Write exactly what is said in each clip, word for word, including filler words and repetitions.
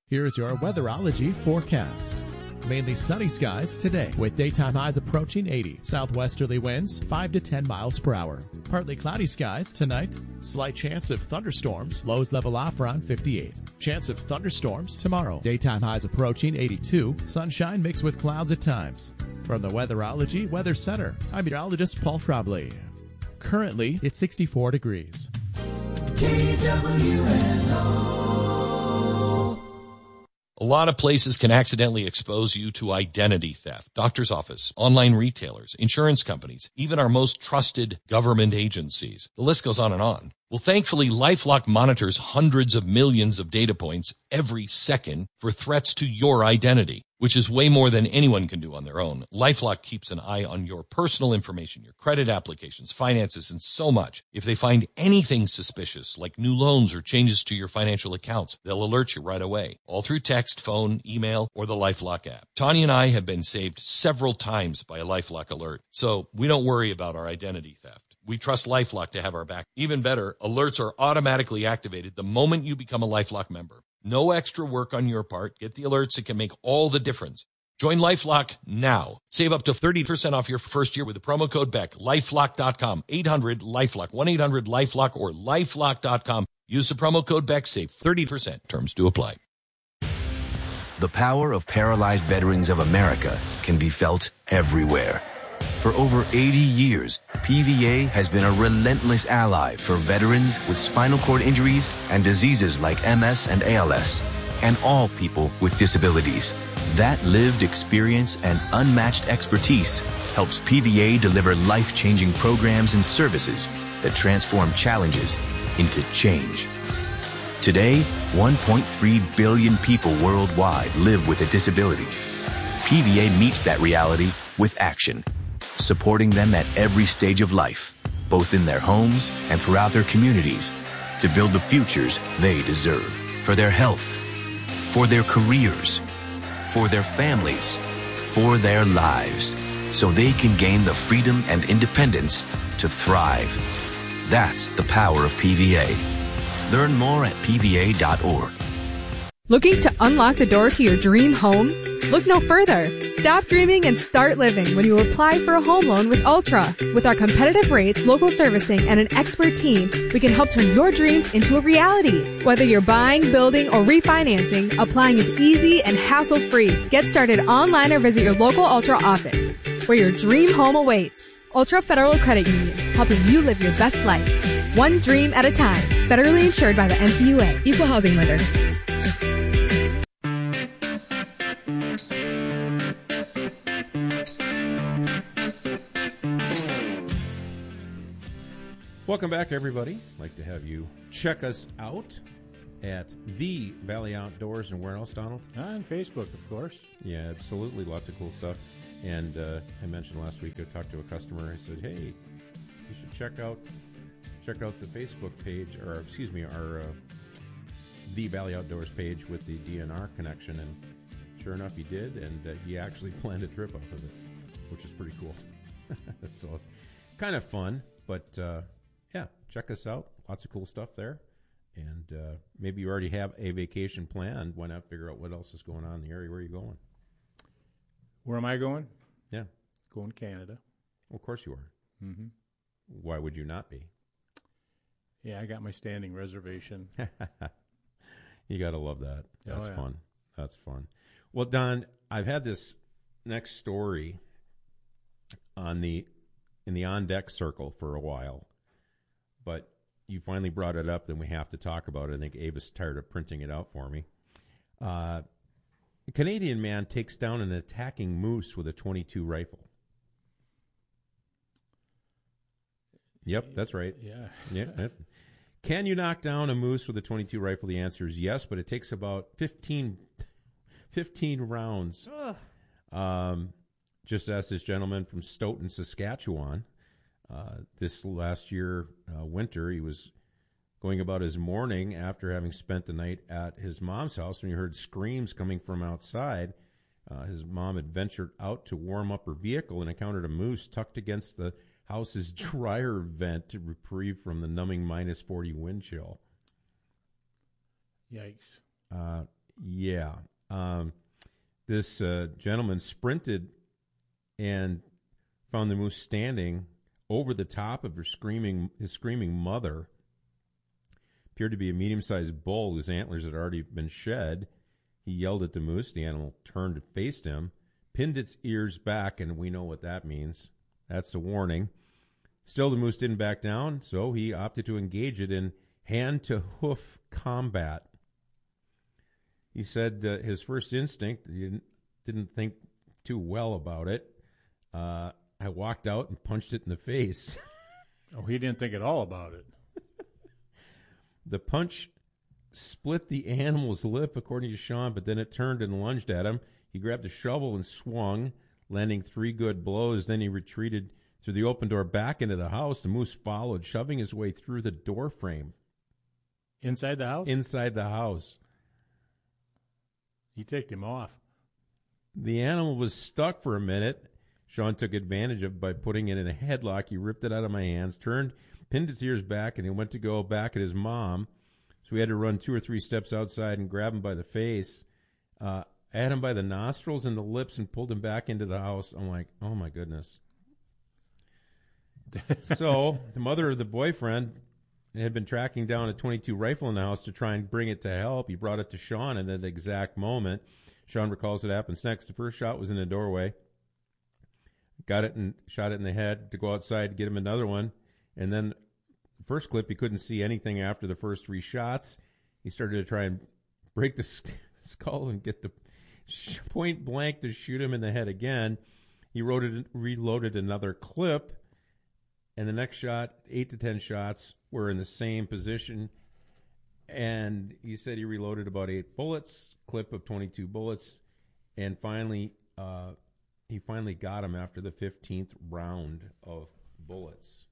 Here's your weatherology forecast. Mainly sunny skies today with daytime highs approaching eighty. Southwesterly winds five to ten miles per hour. Partly cloudy skies tonight. Slight chance of thunderstorms. Lows level off around fifty-eight. Chance of thunderstorms tomorrow. Daytime highs approaching eighty-two. Sunshine mixed with clouds at times. From the Weatherology Weather Center, I'm meteorologist Paul Frobley. Currently, it's sixty-four degrees. K W N O. A lot of places can accidentally expose you to identity theft. Doctor's office, online retailers, insurance companies, even our most trusted government agencies. The list goes on and on. Well, thankfully, LifeLock monitors hundreds of millions of data points every second for threats to your identity, which is way more than anyone can do on their own. LifeLock keeps an eye on your personal information, your credit applications, finances, and so much. If they find anything suspicious, like new loans or changes to your financial accounts, they'll alert you right away, all through text, phone, email, or the LifeLock app. Tanya and I have been saved several times by a LifeLock alert, so we don't worry about our identity theft. We trust LifeLock to have our back. Even better, alerts are automatically activated the moment you become a LifeLock member. No extra work on your part. Get the alerts that can make all the difference. Join LifeLock now. Save up to thirty percent off your first year with the promo code Beck. LifeLock dot com. eight hundred LifeLock. one eight hundred LifeLock or LifeLock dot com. Use the promo code Beck. Save thirty percent. Terms do apply. The power of Paralyzed Veterans of America can be felt everywhere. For over eighty years, P V A has been a relentless ally for veterans with spinal cord injuries and diseases like M S and A L S, and all people with disabilities. That lived experience and unmatched expertise helps P V A deliver life-changing programs and services that transform challenges into change. Today, one point three billion people worldwide live with a disability. P V A meets that reality with action, supporting them at every stage of life, both in their homes and throughout their communities, to build the futures they deserve for their health, for their careers, for their families, for their lives, so they can gain the freedom and independence to thrive. That's the power of P V A. Learn more at P V A dot org. Looking to unlock the door to your dream home? Look no further. Stop dreaming and start living when you apply for a home loan with Ultra. With our competitive rates, local servicing, and an expert team, we can help turn your dreams into a reality. Whether you're buying, building, or refinancing, applying is easy and hassle-free. Get started online or visit your local Ultra office, where your dream home awaits. Ultra Federal Credit Union, helping you live your best life. One dream at a time. Federally insured by the N C U A. Equal housing lender. Welcome back, everybody. I'd like to have you check us out at The Valley Outdoors. And where else, Donald? On Facebook, of course. Yeah, absolutely. Lots of cool stuff. And uh, I mentioned last week, I talked to a customer. I said, hey, you should check out check out the Facebook page, or excuse me, our uh, The Valley Outdoors page with the D N R connection. And sure enough, he did. And uh, he actually planned a trip off of it, which is pretty cool. So it's kind of fun, but... Uh, Yeah, check us out. Lots of cool stuff there. And uh, maybe you already have a vacation planned. Why not figure out what else is going on in the area? Where are you going? Where am I going? Yeah. Going to Canada. Well, of course you are. Mm-hmm. Why would you not be? Yeah, I got my standing reservation. You got to love that. That's oh, yeah. fun. That's fun. Well, Don, I've had this next story on the in the on-deck circle for a while. But you finally brought it up, then we have to talk about it. I think Ava's tired of printing it out for me. Uh, a Canadian man takes down an attacking moose with a twenty-two rifle. Yep, that's right. Yeah. Yeah. Can you knock down a moose with a twenty-two rifle? The answer is yes, but it takes about fifteen, fifteen rounds. Um, just ask this gentleman from Stoughton, Saskatchewan. Uh, this last year, uh, winter, he was going about his morning after having spent the night at his mom's house when he heard screams coming from outside. Uh, his mom had ventured out to warm up her vehicle and encountered a moose tucked against the house's dryer vent to reprieve from the numbing minus forty wind chill. Yikes. Uh, Yeah. Um, this uh, gentleman sprinted and found the moose standing over the top of her screaming, his screaming mother. Appeared to be a medium-sized bull whose antlers had already been shed. He yelled at the moose. The animal turned and faced him, pinned its ears back, and we know what that means. That's a warning. Still, the moose didn't back down, so he opted to engage it in hand-to-hoof combat. He said uh, his first instinct, he didn't, didn't think too well about it. Uh, I walked out and punched it in the face. Oh, he didn't think at all about it. The punch split the animal's lip, according to Sean, but then it turned and lunged at him. He grabbed a shovel and swung, landing three good blows. Then he retreated through the open door back into the house. The moose followed, shoving his way through the door frame. Inside the house? Inside the house. He ticked him off. The animal was stuck for a minute. Sean took advantage of it by putting it in a headlock. He ripped it out of my hands, turned, pinned its ears back, and he went to go back at his mom. So we had to run two or three steps outside and grab him by the face. Uh, I had him by the nostrils and the lips and pulled him back into the house. I'm like, oh, my goodness. So the mother of the boyfriend had been tracking down a twenty-two rifle in the house to try and bring it to help. He brought it to Sean at that exact moment. Sean recalls what happens next. The first shot was in the doorway. Got it and shot it in the head to go outside to get him another one. And then the first clip, he couldn't see anything after the first three shots. He started to try and break the skull and get the point blank to shoot him in the head again. He reloaded, reloaded another clip. And the next shot, eight to ten shots, were in the same position. And he said he reloaded about eight bullets, clip of twenty-two bullets. And finally, uh, he finally got him after the fifteenth round of bullets.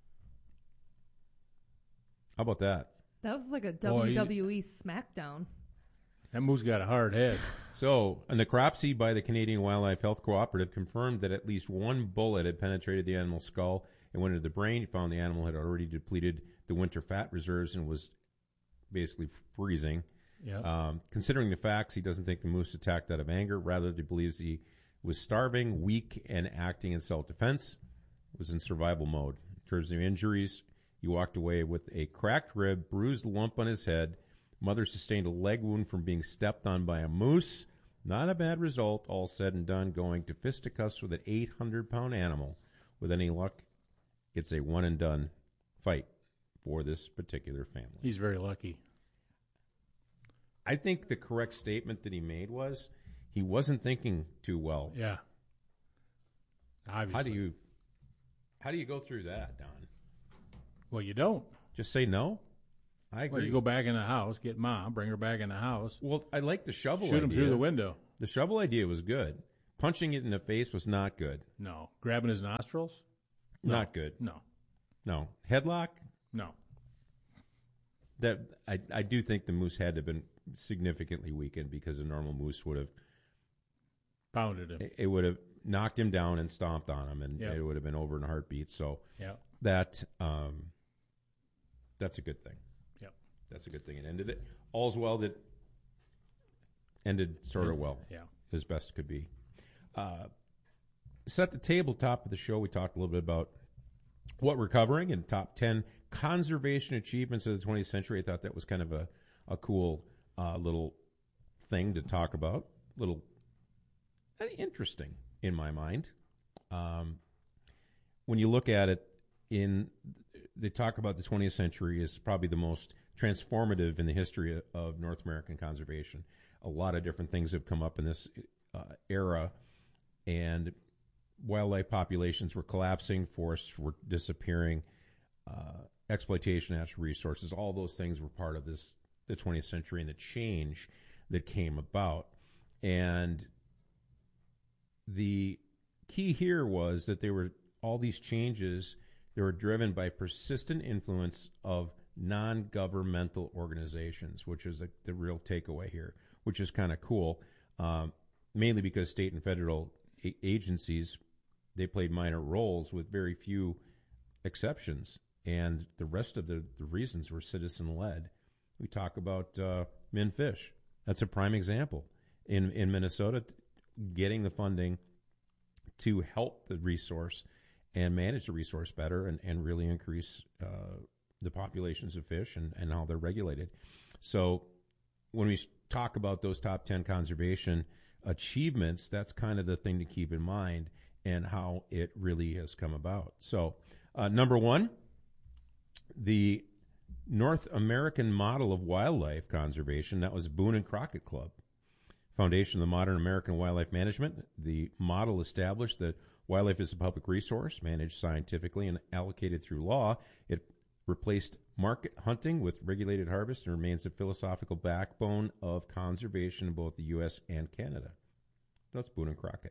How about that? That was like a Boy, W W E SmackDown. That moose got a hard head. So, a necropsy by the Canadian Wildlife Health Cooperative confirmed that at least one bullet had penetrated the animal's skull and went into the brain. He found the animal had already depleted the winter fat reserves and was basically freezing. Yeah. Um, considering the facts, he doesn't think the moose attacked out of anger. Rather, he believes he was starving, weak, and acting in self-defense. Was in survival mode. In terms of injuries, he walked away with a cracked rib, bruised lump on his head. Mother sustained a leg wound from being stepped on by a moose. Not a bad result, all said and done, going to fisticuffs with an eight hundred pound animal. With any luck, it's a one-and-done fight for this particular family. He's very lucky. I think the correct statement that he made was he wasn't thinking too well. Yeah. Obviously. How do you how do you go through that, Don? Well, you don't. Just say no? I agree. Well, you go back in the house, get Mom, bring her back in the house. Well, I like the shovel Shoot idea. him through the window. The shovel idea was good. Punching it in the face was not good. No. Grabbing his nostrils? No. Not good. No. No. Headlock? No. That I, I do think the moose had to have been significantly weakened because a normal moose would have Pounded him. it, it would have knocked him down and stomped on him, and Yep. it would have been over in a heartbeat. So Yeah. that um, that's a good thing. Yep. That's a good thing. It ended it. All's well that ended sort of well, Yeah. as best could be. Uh, set the tabletop of the show. We talked a little bit about what we're covering and top ten conservation achievements of the twentieth century. I thought that was kind of a, a cool uh, little thing to talk about. Little uh, interesting in my mind. Um, when you look at it, in they talk about the twentieth century as probably the most transformative in the history of, of North American conservation. A lot of different things have come up in this uh, era, and wildlife populations were collapsing, forests were disappearing, uh, exploitation of natural resources. All those things were part of this the twentieth century and the change that came about. And the key here was that they were all these changes. They were driven by persistent influence of non-governmental organizations, which is a, the real takeaway here, which is kind of cool, um, mainly because state and federal a- agencies, they played minor roles with very few exceptions, and the rest of the, the reasons were citizen-led. We talk about uh, MnFish. that's a prime example. In in Minnesota, getting the funding to help the resource and manage the resource better and, and really increase uh, the populations of fish and, and how they're regulated. So when we talk about those top ten conservation achievements, that's kind of the thing to keep in mind and how it really has come about. So uh, number one, the North American model of wildlife conservation, that was Boone and Crockett Club. Foundation of the modern American wildlife management. The model established that wildlife is a public resource managed scientifically and allocated through law. It replaced market hunting with regulated harvest and remains the philosophical backbone of conservation in both the U S and Canada. That's Boone and Crockett.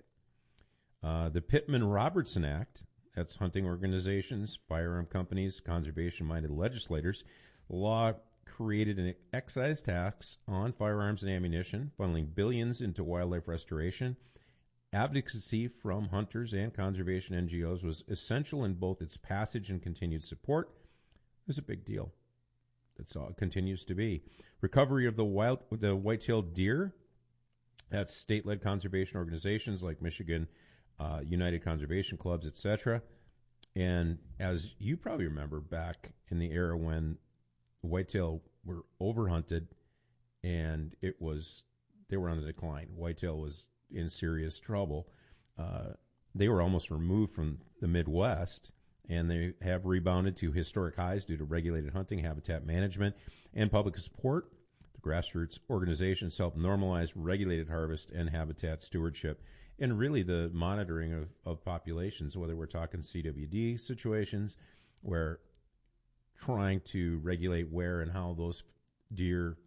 Uh, the Pittman-Robertson Act, that's hunting organizations, firearm companies, conservation-minded legislators. The law created an excise tax on firearms and ammunition, funneling billions into wildlife restoration. Advocacy from hunters and conservation N G Os was essential in both its passage and continued support. It was a big deal. That's all it continues to be. Recovery of the wild, the white-tailed deer. That's state-led conservation organizations like Michigan uh, United Conservation Clubs, et cetera. And as you probably remember, back in the era when whitetail were overhunted and it was they were on the decline. Whitetail was in serious trouble. Uh, they were almost removed from the Midwest, and they have rebounded to historic highs due to regulated hunting, habitat management, and public support. The grassroots organizations help normalize regulated harvest and habitat stewardship, and really the monitoring of, of populations, whether we're talking C W D situations where trying to regulate where and how those deer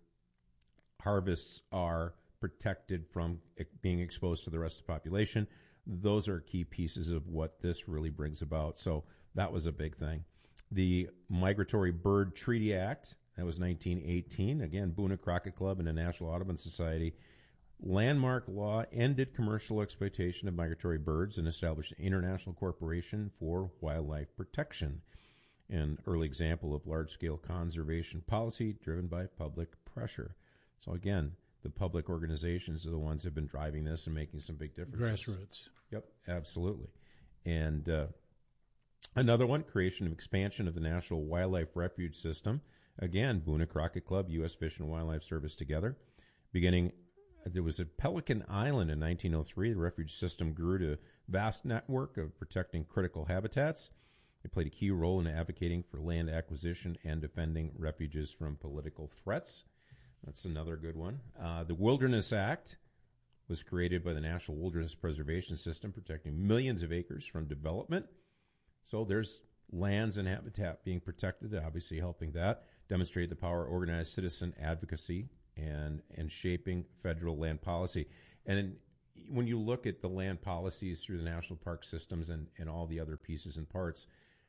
harvests are protected from being exposed to the rest of the population. Those are key pieces of what this really brings about. So that was a big thing. The Migratory Bird Treaty Act, that was nineteen eighteen. Again, Boone and Crockett Club and the National Audubon Society. Landmark law ended commercial exploitation of migratory birds and established an international corporation for wildlife protection. An early example of large-scale conservation policy driven by public pressure. So again, the public organizations are the ones that have been driving this and making some big differences. Grassroots. Yep, absolutely. And uh, another one, creation and expansion of the National Wildlife Refuge System. Again, Boone and Crockett Club, U S Fish and Wildlife Service together. Beginning, there was a Pelican Island in nineteen oh three. The refuge system grew to a vast network of protecting critical habitats. It played a key role in advocating for land acquisition and defending refuges from political threats. That's another good one. Uh, the Wilderness Act was created by the National Wilderness Preservation System, protecting millions of acres from development. So there's lands and habitat being protected, obviously helping that. Demonstrate the power of organized citizen advocacy and, and shaping federal land policy. And when you look at the land policies through the national park systems and, and all the other pieces and parts,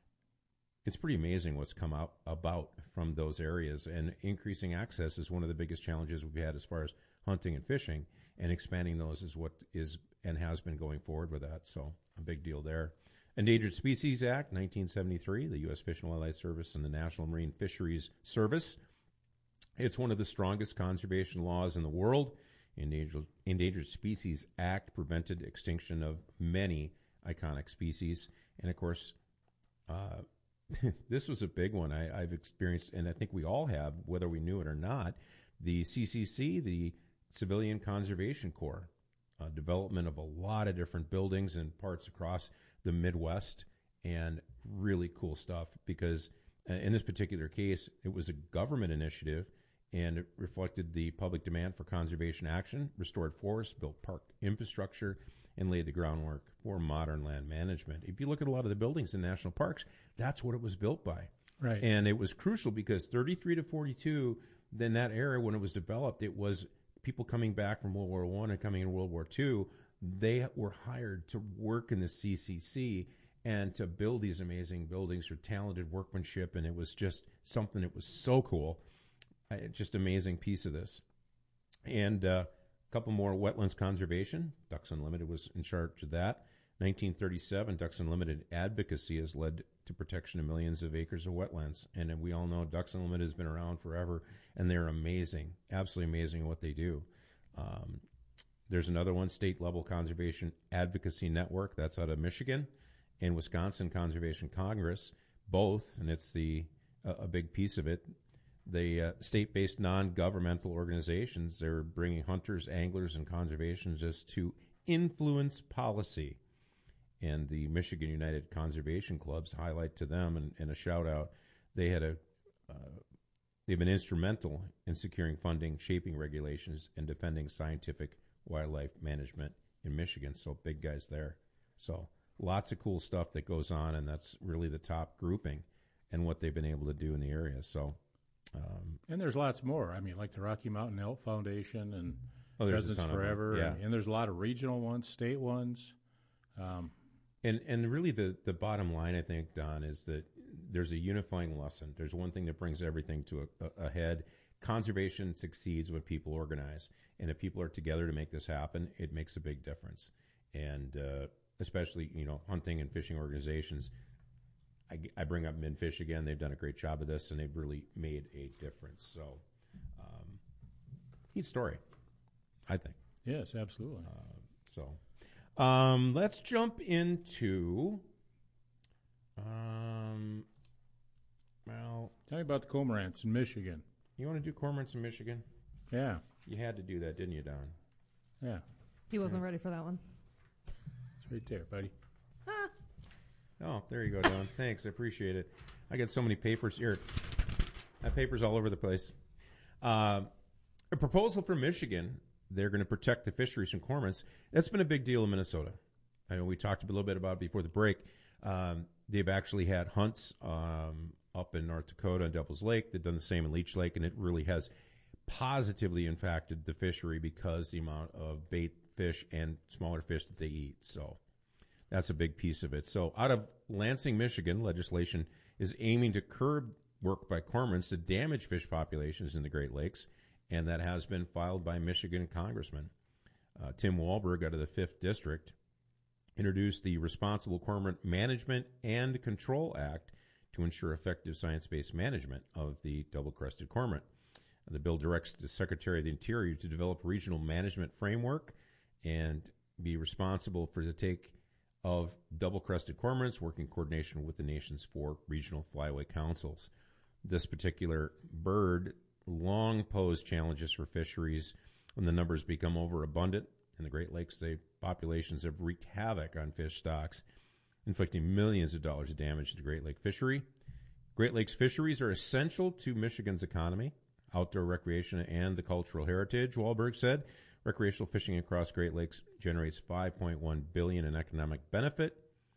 it's pretty amazing what's come out about from those areas. And increasing access is one of the biggest challenges we've had as far as hunting and fishing, and expanding those is what is and has been going forward with that. So a big deal there. Endangered Species Act, nineteen seventy-three, the U S Fish and Wildlife Service and the National Marine Fisheries Service. It's one of the strongest conservation laws in the world. Endangered, Endangered Species Act prevented extinction of many iconic species. And, of course, uh, this was a big one I, I've experienced, and I think we all have, whether we knew it or not. The C C C, the Civilian Conservation Corps, uh, development of a lot of different buildings and parts across the Midwest, and really cool stuff because uh, in this particular case, it was a government initiative, and it reflected the public demand for conservation action, restored forests, built park infrastructure, and laid the groundwork for modern land management. If you look at a lot of the buildings in national parks, that's what it was built by. Right. And it was crucial because thirty-three to forty-two, then that era when it was developed, it was people coming back from World War One and coming in World War Two. They were hired to work in the C C C and to build these amazing buildings with talented workmanship, and it was just something that was so cool. Uh, just amazing piece of this. And uh, a couple more, wetlands conservation. Ducks Unlimited was in charge of that. nineteen thirty-seven, Ducks Unlimited advocacy has led to protection of millions of acres of wetlands. And then we all know Ducks Unlimited has been around forever, and they're amazing, absolutely amazing at what they do. Um, there's another one, State Level Conservation Advocacy Network, that's out of Michigan, and Wisconsin Conservation Congress, both, and it's the uh, a big piece of it. The uh, state-based non-governmental organizations, they're bringing hunters, anglers, and conservationists to influence policy. And the Michigan United Conservation Clubs, highlight to them and, and a shout-out, they had a, uh, they've been instrumental in securing funding, shaping regulations, and defending scientific wildlife management in Michigan. So big guys there. So lots of cool stuff that goes on, and that's really the top grouping and what they've been able to do in the area. So, um, and there's lots more. I mean, like the Rocky Mountain Elk Foundation and oh, Presence a ton Forever, of them. Yeah. and, and there's a lot of regional ones, state ones. Um, and and really the, the bottom line, I think, Don, is that there's a unifying lesson. There's one thing that brings everything to a, a, a head. Conservation succeeds when people organize. And if people are together to make this happen, it makes a big difference. And uh, especially, you know, hunting and fishing organizations, I, I bring up MinFish again. They've done a great job of this, and they've really made a difference. So, um, neat story, I think. yes, absolutely. Uh, so, um, let's jump into, um, well, Tell me about the cormorants in Michigan. you want to do cormorants in Michigan? Yeah, You had to do that, didn't you, Don? yeah. He wasn't ready for that one. It's right there, buddy. Oh, there you go, Don. Thanks. I appreciate it. I got so many papers here. That paper's all over the place. Uh, a proposal from Michigan. They're going to protect the fisheries from cormorants. That's been a big deal in Minnesota. I know we talked a little bit about it before the break. Um, they've actually had hunts um, up in North Dakota and Devil's Lake. They've done the same in Leech Lake, and it really has positively impacted the fishery because the amount of bait fish and smaller fish that they eat. So that's a big piece of it. So out of Lansing, Michigan, legislation is aiming to curb work by cormorants to damage fish populations in the Great Lakes, and that has been filed by Michigan Congressman uh, Tim Walberg out of the fifth District, introduced the Responsible Cormorant Management and Control Act to ensure effective science-based management of the double-crested cormorant. The bill directs the Secretary of the Interior to develop a regional management framework and be responsible for the take of double-crested cormorants, working in coordination with the nation's four regional flyway councils. This particular bird long posed challenges for fisheries when the numbers become overabundant. In the Great Lakes, the populations have wreaked havoc on fish stocks, inflicting millions of dollars of damage to the Great Lake fishery. Great Lakes fisheries are essential to Michigan's economy, outdoor recreation, and the cultural heritage, Wahlberg said. Recreational fishing across Great Lakes generates five point one billion dollars in economic benefit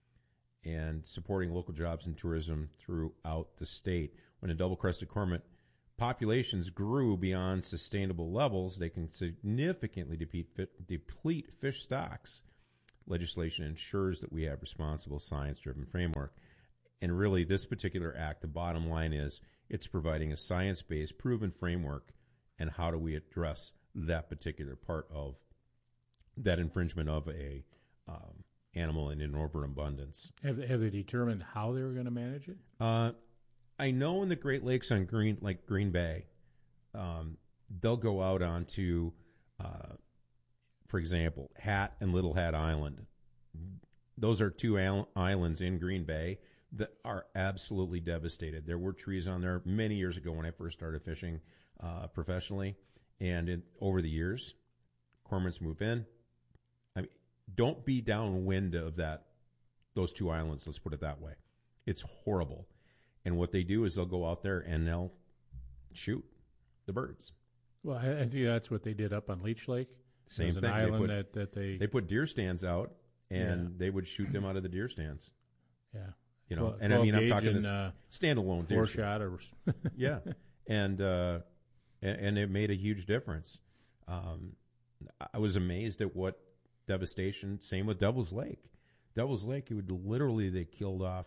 and supporting local jobs and tourism throughout the state. When a double-crested cormorant populations grew beyond sustainable levels, they can significantly deplete, deplete fish stocks. Legislation ensures that we have responsible science-driven framework. And really, this particular act, the bottom line is it's providing a science-based, proven framework, and how do we address that particular part of that infringement of a um, animal in an overabundance. Have have they determined how they were going to manage it? Uh, I know in the Great Lakes on Green, like Green Bay, um, they'll go out onto, uh, for example, Hat and Little Hat Island. Those are two al- islands in Green Bay that are absolutely devastated. There were trees on there many years ago when I first started fishing uh, professionally. And in, over the years, cormorants move in. I mean, don't be downwind of that, those two islands. Let's put it that way. It's horrible. And what they do is they'll go out there and they'll shoot the birds. Well, I, I think that's what they did up on Leech Lake. Same There's thing. an They island put- that, that they, They put deer stands out and Yeah. they would shoot them out of the deer stands. yeah. You know, Well, and I mean, I'm twelve talking gauge this and, uh, standalone deer four stand. shot or Yeah, and, uh, and and it made a huge difference. Um, I was amazed at what devastation. Same with Devil's Lake. Devil's Lake, it would literally they killed off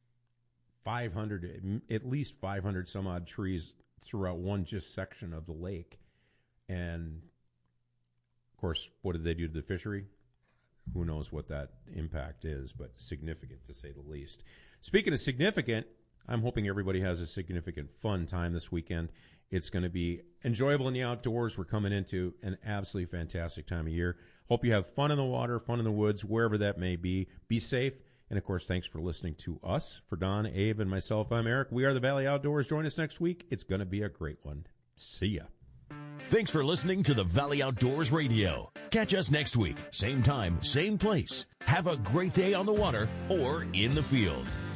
five hundred, at least five hundred some odd trees throughout one just section of the lake. And of course, what did they do to the fishery? who knows what that impact is, but significant to say the least. Speaking of significant, I'm hoping everybody has a significant fun time this weekend. It's going to be enjoyable in the outdoors. We're coming into an absolutely fantastic time of year. Hope you have fun in the water, fun in the woods, wherever that may be. Be safe. And, of course, thanks for listening to us. For Don, Abe, and myself, I'm Eric. We are the Valley Outdoors. Join us next week. It's going to be a great one. See ya. Thanks for listening to the Valley Outdoors Radio. Catch us next week. Same time, same place. Have a great day on the water or in the field.